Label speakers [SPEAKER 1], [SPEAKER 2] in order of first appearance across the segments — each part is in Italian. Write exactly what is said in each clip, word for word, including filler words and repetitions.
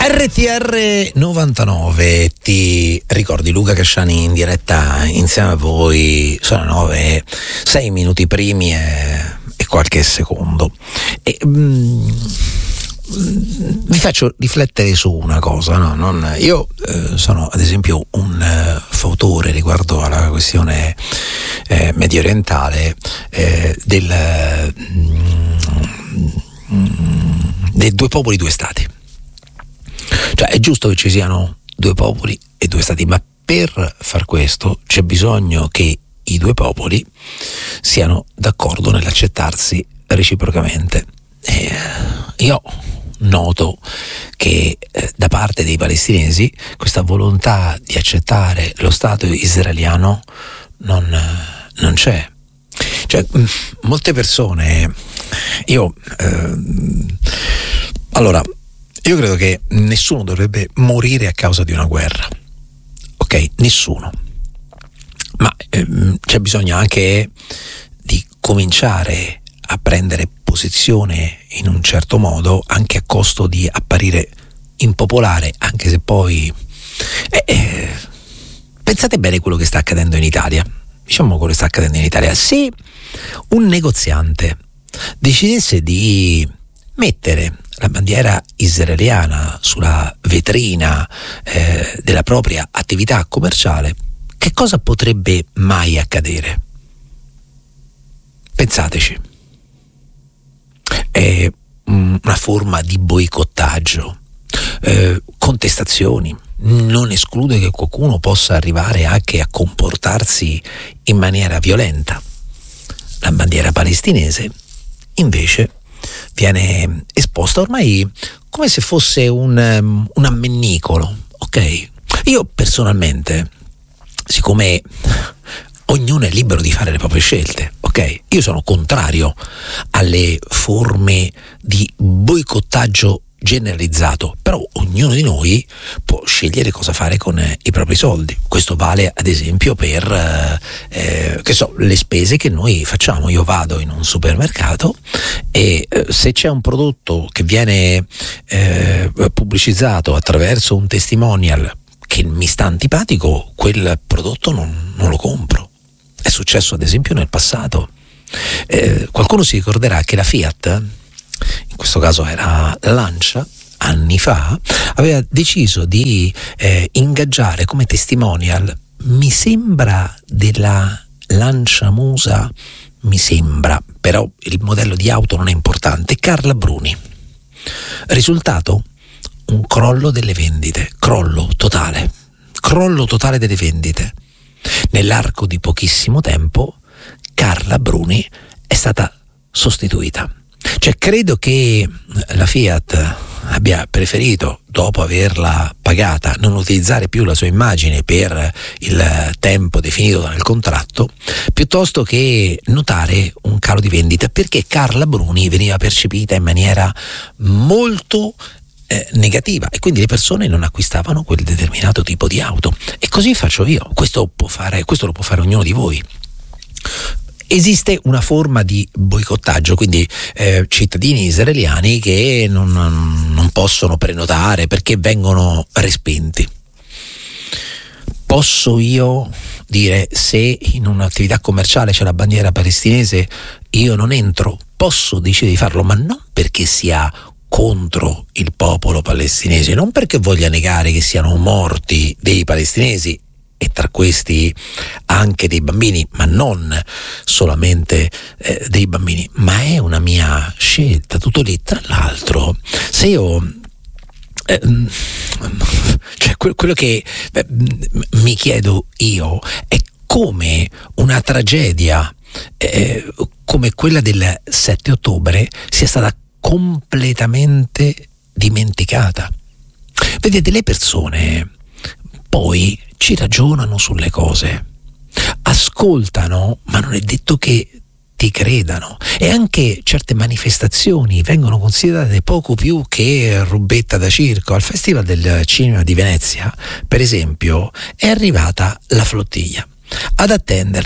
[SPEAKER 1] R T R novantanove, ti ricordi Luca Casciani in diretta insieme a voi, sono nove, sei minuti primi e, e qualche secondo. E, mm, vi faccio riflettere su una cosa, no? Non, io eh, sono ad esempio un eh, fautore riguardo alla questione eh, medio orientale eh, del, mm, dei due popoli, due stati. Cioè è giusto che ci siano due popoli e due stati, ma per far questo c'è bisogno che i due popoli siano d'accordo nell'accettarsi reciprocamente. E io noto che eh, da parte dei palestinesi questa volontà di accettare lo Stato israeliano non, non c'è. Cioè, mh, molte persone, io eh, allora io credo che nessuno dovrebbe morire a causa di una guerra, ok? Nessuno. Ma ehm, c'è bisogno anche di cominciare a prendere posizione in un certo modo, anche a costo di apparire impopolare, anche se poi eh, eh, pensate bene quello che sta accadendo in Italia. Diciamo quello che sta accadendo in Italia. Se un negoziante decidesse di mettere la bandiera israeliana sulla vetrina eh, della propria attività commerciale, che cosa potrebbe mai accadere? Pensateci. È una forma di boicottaggio, eh, contestazioni. Non esclude che qualcuno possa arrivare anche a comportarsi in maniera violenta. La bandiera palestinese invece viene esposta ormai come se fosse un, um, un ammennicolo, ok? Io personalmente, siccome ognuno è libero di fare le proprie scelte, ok? Io sono contrario alle forme di boicottaggio generalizzato, però ognuno di noi può scegliere cosa fare con eh, i propri soldi. Questo vale ad esempio per eh, che so, le spese che noi facciamo. Io vado in un supermercato e eh, se c'è un prodotto che viene eh, pubblicizzato attraverso un testimonial che mi sta antipatico, quel prodotto non, non lo compro. È successo ad esempio nel passato. Eh, qualcuno si ricorderà che la Fiat, in questo caso era Lancia, anni fa, aveva deciso di eh, ingaggiare come testimonial, mi sembra della Lancia Musa, mi sembra, però il modello di auto non è importante, Carla Bruni. Risultato? Un crollo delle vendite, crollo totale, crollo totale delle vendite. Nell'arco di pochissimo tempo Carla Bruni è stata sostituita. Cioè credo che la Fiat abbia preferito, dopo averla pagata, non utilizzare più la sua immagine per il tempo definito nel contratto, piuttosto che notare un calo di vendita, perché Carla Bruni veniva percepita in maniera molto eh, negativa e quindi le persone non acquistavano quel determinato tipo di auto. E così faccio io. Questo può fare, questo lo può fare ognuno di voi. Esiste una forma di boicottaggio, quindi eh, cittadini israeliani che non, non possono prenotare perché vengono respinti. Posso io dire, se in un'attività commerciale c'è la bandiera palestinese, io non entro? Posso decidere di farlo, ma non perché sia contro il popolo palestinese, non perché voglia negare che siano morti dei palestinesi, e tra questi anche dei bambini, ma non solamente eh, dei bambini, ma è una mia scelta, tutto lì. Tra l'altro, se io eh, cioè que- quello che beh, mi chiedo io è come una tragedia eh, come quella del sette ottobre sia stata completamente dimenticata. Vedete, le persone poi ci ragionano sulle cose, ascoltano, ma non è detto che ti credano, e anche certe manifestazioni vengono considerate poco più che robetta da circo. Al Festival del Cinema di Venezia, per esempio, è arrivata la flottiglia. Ad attenderla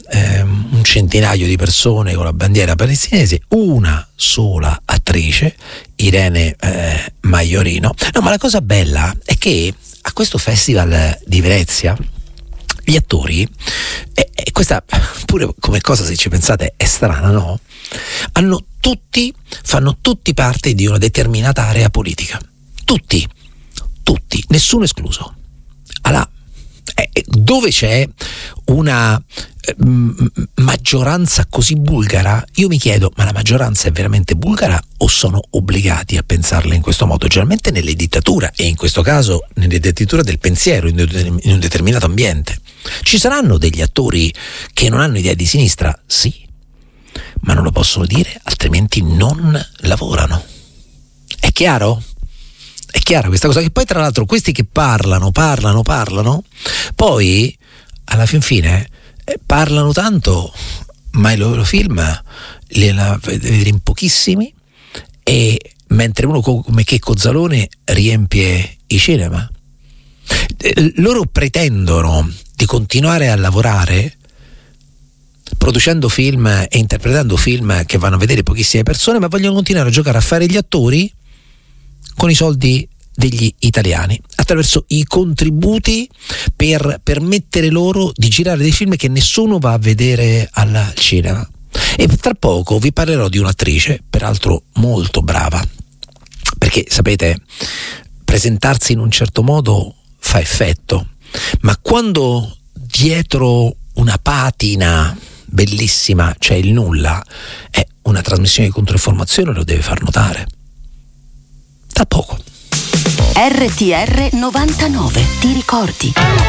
[SPEAKER 1] eh, un centinaio di persone con la bandiera palestinese, una sola attrice, Irene eh, Maiorino. No, ma la cosa bella è che a questo festival di Venezia gli attori, e, e questa pure come cosa, se ci pensate, è strana, no? Hanno tutti, fanno tutti parte di una determinata area politica. Tutti, tutti, nessuno escluso. Allora, eh, dove c'è una eh, maggioranza così bulgara, io mi chiedo, ma la maggioranza è veramente bulgara o sono obbligati a pensarla in questo modo? Generalmente nelle dittature, e in questo caso nelle dittature del pensiero, in un determinato ambiente, ci saranno degli attori che non hanno idea di sinistra? Sì, ma non lo possono dire, altrimenti non lavorano. È chiaro? È chiara questa cosa, che poi tra l'altro questi che parlano, parlano, parlano, poi alla fin fine eh, parlano tanto, ma i loro film li vedere in pochissimi, e mentre uno come Checco Zalone riempie i cinema. Eh, loro pretendono di continuare a lavorare producendo film e interpretando film che vanno a vedere pochissime persone, ma vogliono continuare a giocare a fare gli attori con i soldi degli italiani, attraverso i contributi per permettere loro di girare dei film che nessuno va a vedere al cinema. E tra poco vi parlerò di un'attrice, peraltro molto brava, perché sapete, presentarsi in un certo modo fa effetto, ma quando dietro una patina bellissima c'è il nulla, è una trasmissione di controinformazione, lo deve far notare. Tra poco.
[SPEAKER 2] R T R novantanove, ti ricordi?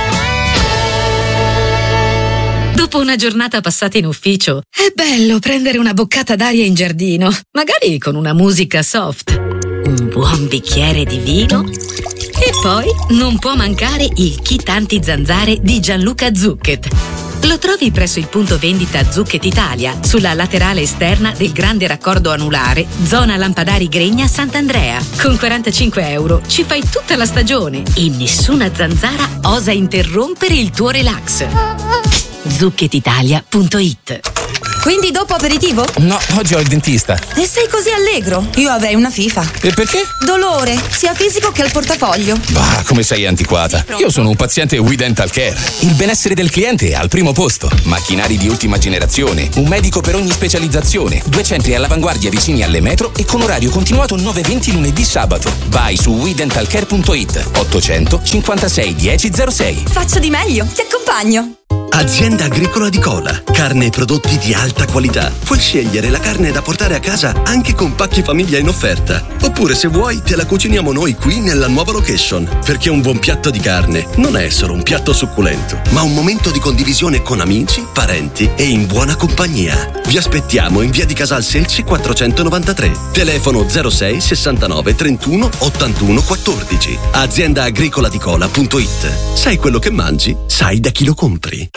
[SPEAKER 3] Dopo una giornata passata in ufficio, è bello prendere una boccata d'aria in giardino, magari con una musica soft, un buon bicchiere di vino, e poi non può mancare il kit anti-zanzare di Gianluca Zucchet. Lo trovi presso il punto vendita Zucchet Italia, sulla laterale esterna del grande raccordo anulare, zona Lampadari Gregna Sant'Andrea. Con quarantacinque euro ci fai tutta la stagione e nessuna zanzara osa interrompere il tuo relax. zucchet italia punto it.
[SPEAKER 4] Quindi dopo aperitivo?
[SPEAKER 5] No, oggi ho il dentista.
[SPEAKER 4] E sei così allegro? Io avrei una FIFA.
[SPEAKER 5] E perché?
[SPEAKER 4] Dolore, sia fisico che al portafoglio.
[SPEAKER 5] Bah, come sei antiquata. Io sono un paziente We Dental Care. Il benessere del cliente è al primo posto. Macchinari di ultima generazione, un medico per ogni specializzazione, due centri all'avanguardia vicini alle metro e con orario continuato nove venti lunedì sabato. Vai su we dental care punto it. ottocento cinquantasei dieci zero sei.
[SPEAKER 4] Faccio di meglio, ti accompagno.
[SPEAKER 6] Azienda Agricola di Cola. Carne e prodotti di alta qualità. Puoi scegliere la carne da portare a casa anche con pacchi famiglia in offerta. Oppure, se vuoi, te la cuciniamo noi qui nella nuova location. Perché un buon piatto di carne non è solo un piatto succulento, ma un momento di condivisione con amici, parenti e in buona compagnia. Vi aspettiamo in via di Casal Selci quattrocentonovantatré. Telefono zero sei sessantanove trentuno ottantuno quattordici. azienda agricola di cola punto it. Sai quello che mangi? Sai da chi lo compri.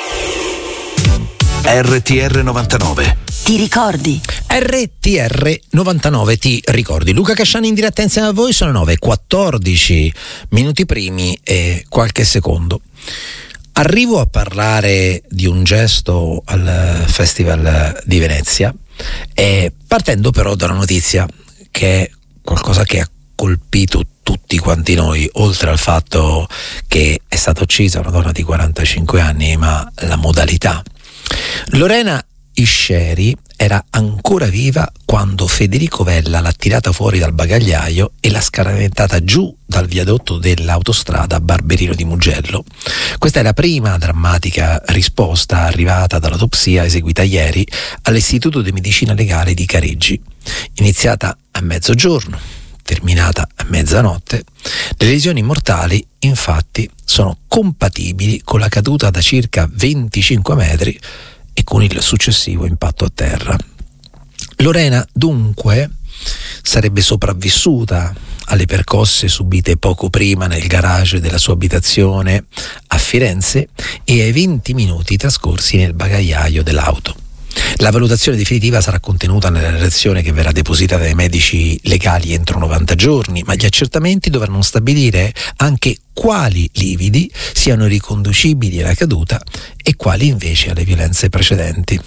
[SPEAKER 2] R T R novantanove. Ti ricordi?
[SPEAKER 1] R T R novantanove, ti ricordi? Luca Casciani in diretta insieme a voi, sono nove e quattordici minuti primi e qualche secondo. Arrivo a parlare di un gesto al Festival di Venezia, e partendo però da una notizia che è qualcosa che ha colpito tutti quanti noi, oltre al fatto che è stata uccisa una donna di quarantacinque anni, ma la modalità. Lorena Isceri era ancora viva quando Federico Vella l'ha tirata fuori dal bagagliaio e l'ha scaraventata giù dal viadotto dell'autostrada Barberino di Mugello. Questa è la prima drammatica risposta arrivata dall'autopsia eseguita ieri all'Istituto di Medicina Legale di Careggi. Iniziata a mezzogiorno, terminata a mezzanotte, le lesioni mortali infatti sono compatibili con la caduta da circa venticinque metri e con il successivo impatto a terra. Lorena dunque sarebbe sopravvissuta alle percosse subite poco prima nel garage della sua abitazione a Firenze e ai venti minuti trascorsi nel bagagliaio dell'auto. La valutazione definitiva sarà contenuta nella relazione che verrà depositata dai medici legali entro novanta giorni, ma gli accertamenti dovranno stabilire anche quali lividi siano riconducibili alla caduta e quali invece alle violenze precedenti.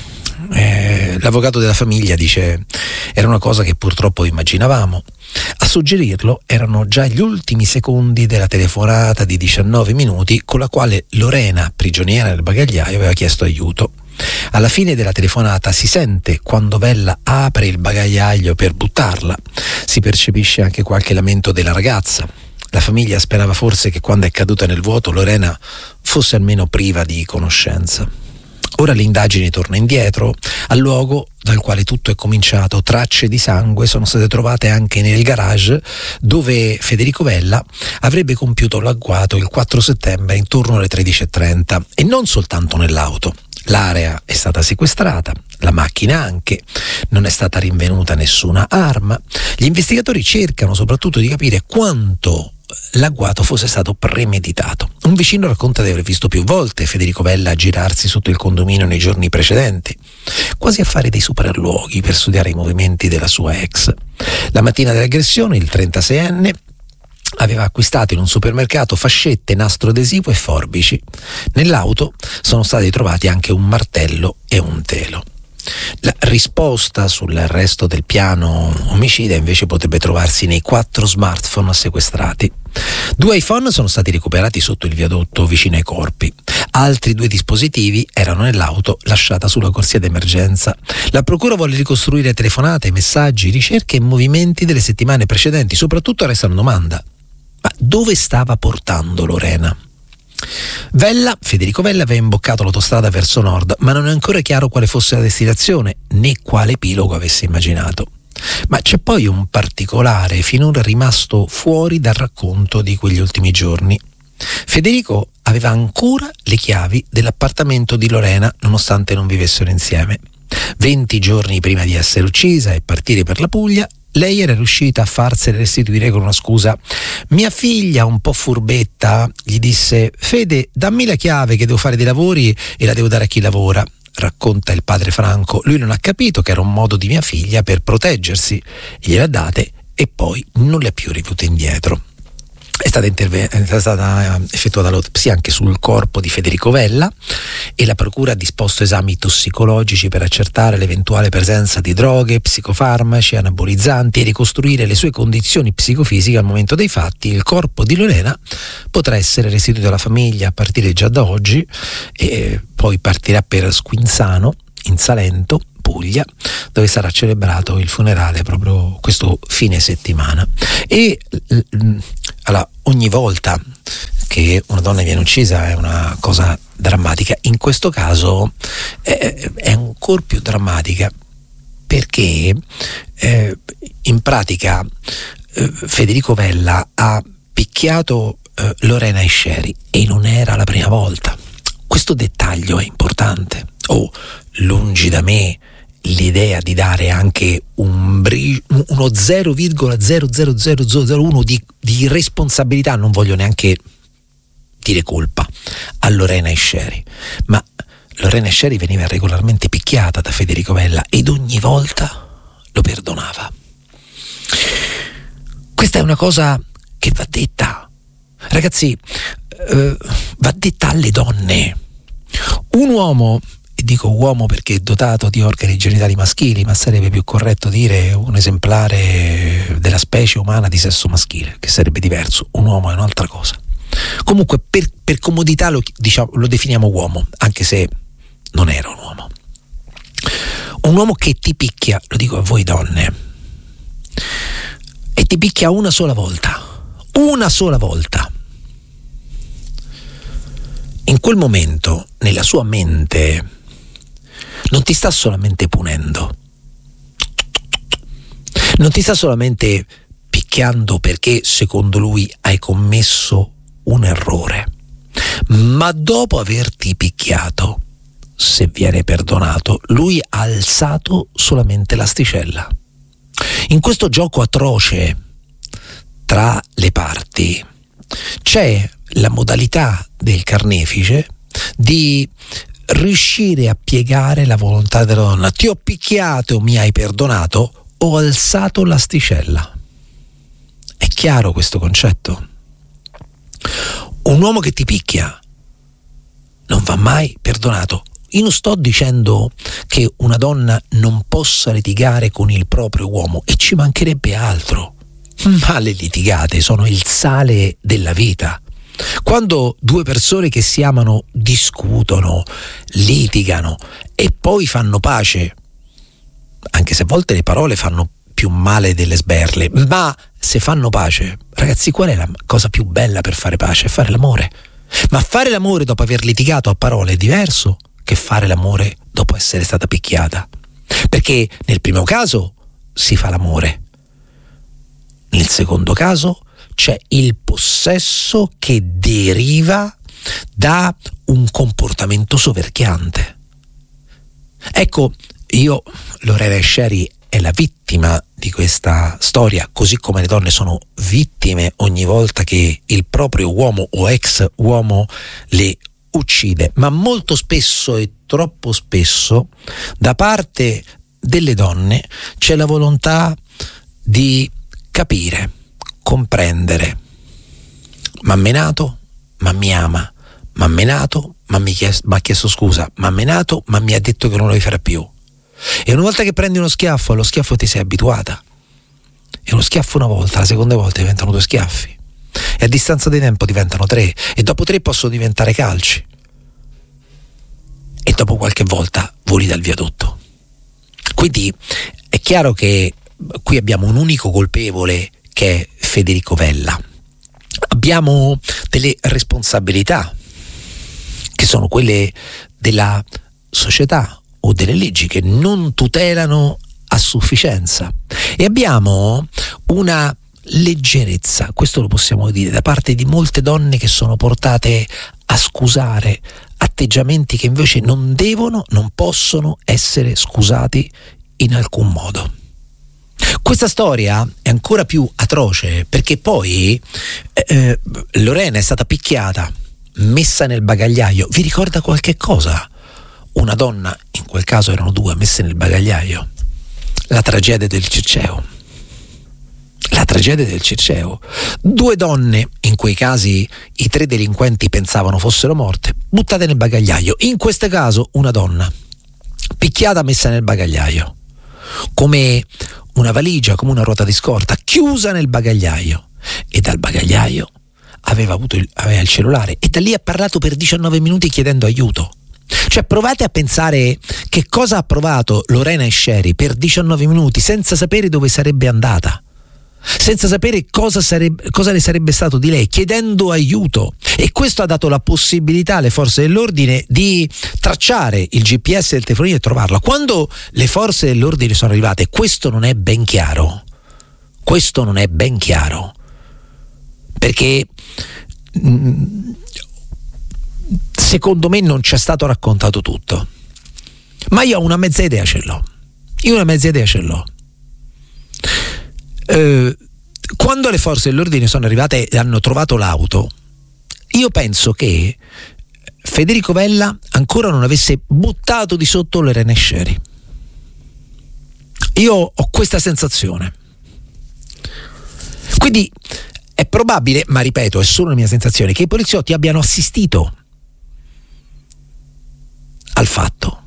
[SPEAKER 1] Eh, l'avvocato della famiglia dice: era una cosa che purtroppo immaginavamo. A suggerirlo erano già gli ultimi secondi della telefonata di diciannove minuti con la quale Lorena, prigioniera nel bagagliaio, aveva chiesto aiuto. Alla fine della telefonata si sente quando Vella apre il bagagliaio per buttarla. Si percepisce anche qualche lamento della ragazza. La famiglia sperava forse che quando è caduta nel vuoto Lorena fosse almeno priva di conoscenza. Ora le indagini tornano indietro, al luogo dal quale tutto è cominciato. Tracce di sangue sono state trovate anche nel garage dove Federico Vella avrebbe compiuto l'agguato il quattro settembre intorno alle tredici e trenta, e non soltanto nell'auto. L'area è stata sequestrata, la macchina anche, non è stata rinvenuta nessuna arma. Gli investigatori cercano soprattutto di capire quanto l'agguato fosse stato premeditato. Un vicino racconta di aver visto più volte Federico Vella girarsi sotto il condominio nei giorni precedenti, quasi a fare dei sopralluoghi per studiare i movimenti della sua ex. La mattina dell'aggressione il trentaseienne aveva acquistato in un supermercato fascette, nastro adesivo e forbici. Nell'auto sono stati trovati anche un martello e un telo. La risposta sull'arresto del piano omicida invece potrebbe trovarsi nei quattro smartphone sequestrati. Due iPhone sono stati recuperati sotto il viadotto vicino ai corpi. Altri due dispositivi erano nell'auto lasciata sulla corsia d'emergenza. La procura vuole ricostruire telefonate, messaggi, ricerche e movimenti delle settimane precedenti. Soprattutto resta una domanda: ma dove stava portando Lorena? Vella, Federico Vella, aveva imboccato l'autostrada verso nord, ma non è ancora chiaro quale fosse la destinazione né quale epilogo avesse immaginato. Ma c'è poi un particolare finora rimasto fuori dal racconto di quegli ultimi giorni. Federico aveva ancora le chiavi dell'appartamento di Lorena nonostante non vivessero insieme. Venti giorni prima di essere uccisa e partire per la Puglia, lei era riuscita a farsene restituire con una scusa. Mia figlia, un po' furbetta, gli disse: Fede, dammi la chiave che devo fare dei lavori e la devo dare a chi lavora. Racconta il padre Franco. Lui non ha capito che era un modo di mia figlia per proteggersi, gliele ha date e poi non le ha più rivute indietro. È stata, interve- è stata effettuata l'autopsia anche sul corpo di Federico Vella e la procura ha disposto esami tossicologici per accertare l'eventuale presenza di droghe, psicofarmaci, anabolizzanti e ricostruire le sue condizioni psicofisiche al momento dei fatti. Il corpo di Lorena potrà essere restituito alla famiglia a partire già da oggi e poi partirà per Squinzano, in Salento, Puglia, dove sarà celebrato il funerale proprio questo fine settimana. E allora, ogni volta che una donna viene uccisa è una cosa drammatica. In questo caso è, è ancora più drammatica perché eh, in pratica eh, Federico Vella ha picchiato eh, Lorena Esceri e non era la prima volta. Questo dettaglio è importante. Oh, lungi da me l'idea di dare anche un bri- uno zero virgola zero zero zero zero uno di, di responsabilità, non voglio neanche dire colpa, a Lorena Esceri, ma Lorena Esceri veniva regolarmente picchiata da Federico Vella ed ogni volta lo perdonava. Questa è una cosa che va detta, ragazzi, eh, va detta alle donne. Un uomo, e dico uomo perché è dotato di organi genitali maschili, ma sarebbe più corretto dire un esemplare della specie umana di sesso maschile, che sarebbe diverso. Un uomo è un'altra cosa. Comunque per, per comodità lo, diciamo, lo definiamo uomo, anche se non era un uomo. Un uomo che ti picchia, lo dico a voi donne, e ti picchia una sola volta, una sola volta. In quel momento, nella sua mente, non ti sta solamente punendo, non ti sta solamente picchiando perché secondo lui hai commesso un errore, ma dopo averti picchiato, se viene perdonato, lui ha alzato solamente l'asticella. In questo gioco atroce tra le parti c'è la modalità del carnefice di riuscire a piegare la volontà della donna. Ti ho picchiato, mi hai perdonato, ho alzato l'asticella. È chiaro questo concetto? Un uomo che ti picchia non va mai perdonato. Io non sto dicendo che una donna non possa litigare con il proprio uomo, e ci mancherebbe altro, ma le litigate sono il sale della vita. Quando due persone che si amano discutono, litigano e poi fanno pace, anche se a volte le parole fanno più male delle sberle, ma se fanno pace, ragazzi, qual è la cosa più bella per fare pace? È fare l'amore. Ma fare l'amore dopo aver litigato a parole è diverso che fare l'amore dopo essere stata picchiata, perché nel primo caso si fa l'amore, nel secondo caso c'è il possesso che deriva da un comportamento soverchiante. Ecco, io, Lorena Scieri è la vittima di questa storia, così come le donne sono vittime ogni volta che il proprio uomo o ex uomo le uccide, ma molto spesso e troppo spesso da parte delle donne c'è la volontà di capire, comprendere. M'ha menato, ma mi ama. M'ha menato, ma mi ha chiesto scusa. M'ha menato, ma mi ha detto che non lo rifarà più. E una volta che prendi uno schiaffo, allo schiaffo ti sei abituata. E uno schiaffo una volta, la seconda volta diventano due schiaffi. E a distanza di tempo diventano tre. E dopo tre possono diventare calci. E dopo qualche volta voli dal viadotto. Quindi è chiaro che qui abbiamo un unico colpevole, che è Federico Vella. Abbiamo delle responsabilità che sono quelle della società o delle leggi che non tutelano a sufficienza, e abbiamo una leggerezza, questo lo possiamo dire, da parte di molte donne che sono portate a scusare atteggiamenti che invece non devono, non possono essere scusati in alcun modo. Questa storia è ancora più atroce perché poi eh, Lorena è stata picchiata, messa nel bagagliaio. Vi ricorda qualche cosa? Una donna, in quel caso erano due, messe nel bagagliaio. La tragedia del Circeo. La tragedia del Circeo. Due donne, in quei casi i tre delinquenti pensavano fossero morte, buttate nel bagagliaio. In questo caso una donna, picchiata, messa nel bagagliaio. Come una valigia, come una ruota di scorta, chiusa nel bagagliaio. E dal bagagliaio aveva avuto il, aveva il cellulare, e da lì ha parlato per diciannove minuti chiedendo aiuto. Cioè, provate a pensare che cosa ha provato Lorena Scieri per diciannove minuti senza sapere dove sarebbe andata, senza sapere cosa, sarebbe, cosa ne sarebbe stato di lei, chiedendo aiuto. E questo ha dato la possibilità alle forze dell'ordine di tracciare il G P S del telefonino e trovarla. Quando le forze dell'ordine sono arrivate, questo non è ben chiaro. Questo non è ben chiaro. Perché mh, secondo me non ci è stato raccontato tutto. Ma io ho una mezza idea, ce l'ho. Io una mezza idea ce l'ho. Eh, quando le forze dell'ordine sono arrivate e hanno trovato l'auto, io penso che Federico Vella ancora non avesse buttato di sotto Lorena Scieri. Io ho questa sensazione. Quindi è probabile, ma ripeto, è solo la mia sensazione, che i poliziotti abbiano assistito al fatto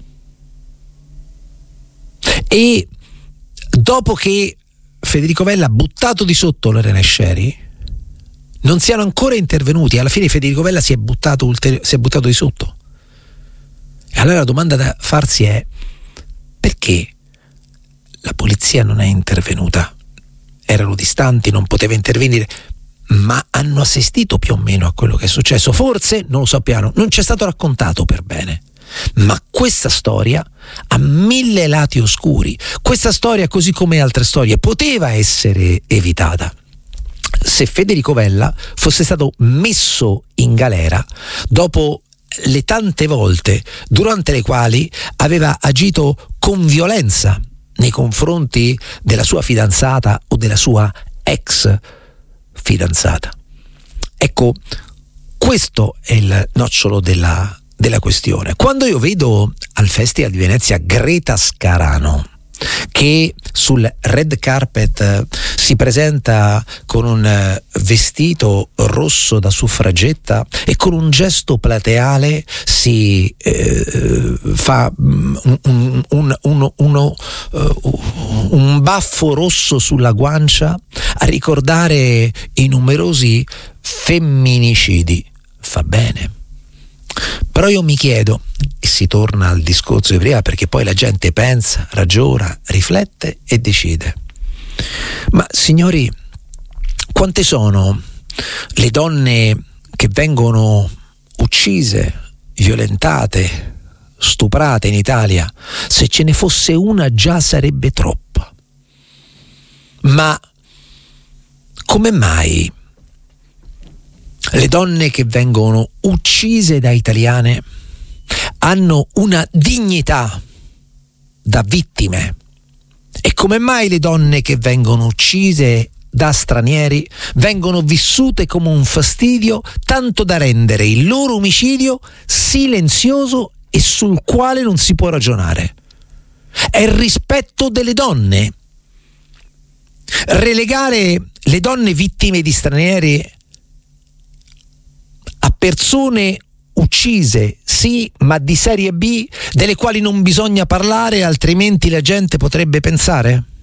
[SPEAKER 1] e dopo che Federico Vella ha buttato di sotto Lorena Scieri non siano ancora intervenuti. Alla fine Federico Vella si è buttato, ulteri- si è buttato di sotto. E allora la domanda da farsi è: perché la polizia non è intervenuta? Erano distanti, non poteva intervenire, ma hanno assistito più o meno a quello che è successo. Forse, non lo sappiamo, non ci è stato raccontato per bene. Ma questa storia ha mille lati oscuri. Questa storia, così come altre storie, poteva essere evitata se Federico Vella fosse stato messo in galera dopo le tante volte durante le quali aveva agito con violenza nei confronti della sua fidanzata o della sua ex fidanzata. Ecco, questo è il nocciolo della della questione. Quando io vedo al Festival di Venezia Greta Scarano, che sul red carpet si presenta con un vestito rosso da suffragetta e con un gesto plateale si eh, fa un, un, un, uno, uh, un baffo rosso sulla guancia a ricordare i numerosi femminicidi, fa bene. Però io mi chiedo, e si torna al discorso di prima, perché poi la gente pensa, ragiona, riflette e decide. Ma signori, quante sono le donne che vengono uccise, violentate, stuprate in Italia? Se ce ne fosse una già sarebbe troppa. Ma come mai le donne che vengono uccise da italiane hanno una dignità da vittime? E come mai le donne che vengono uccise da stranieri vengono vissute come un fastidio, tanto da rendere il loro omicidio silenzioso e sul quale non si può ragionare? È il rispetto delle donne. Relegare le donne vittime di stranieri a persone uccise, sì, ma di serie B, delle quali non bisogna parlare, altrimenti la gente potrebbe pensare?